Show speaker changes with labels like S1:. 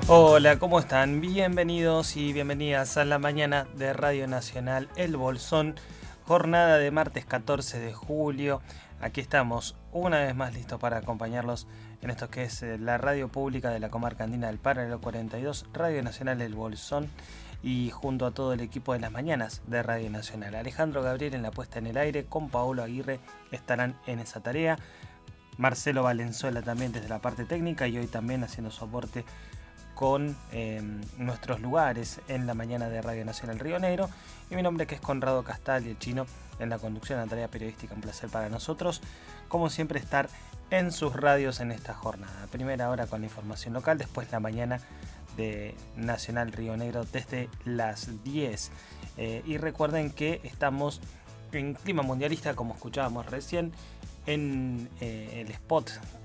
S1: Hola, ¿cómo están? Bienvenidos y bienvenidas a la mañana de Radio Nacional El Bolsón, jornada de martes 14 de julio. Aquí estamos una vez más listos para acompañarlos en esto que es la radio pública de la comarca andina del Paralelo 42, Radio Nacional El Bolsón, y junto a todo el equipo de las mañanas de Radio Nacional. Alejandro Gabriel en la puesta en el aire, con Paolo Aguirre estarán en esa tarea. Marcelo Valenzuela también desde la parte técnica y hoy también haciendo su aporte con nuestros lugares en la mañana de Radio Nacional Río Negro. Y mi nombre que es Conrado Castal y el Chino en la conducción de la tarea periodística. Un placer para nosotros, como siempre, estar en sus radios en esta jornada. Primera hora con la información local, después la mañana de Nacional Río Negro desde las 10. Y recuerden que estamos en clima mundialista, como escuchábamos recién, en el spot